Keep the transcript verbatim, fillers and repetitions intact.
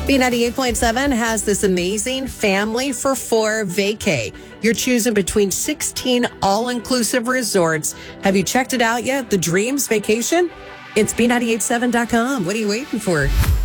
B ninety-eight point seven has this amazing family for four vacay. You're choosing between sixteen all-inclusive resorts. Have you checked it out yet? The Dreams Vacation? It's B nine eight seven dot com. What are you waiting for?